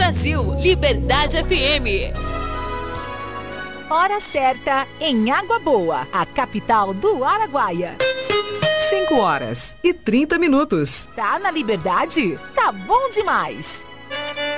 Brasil, Liberdade FM. Hora certa em Água Boa, a capital do Araguaia. 5 horas e 30 minutos. Tá na Liberdade? Tá bom demais.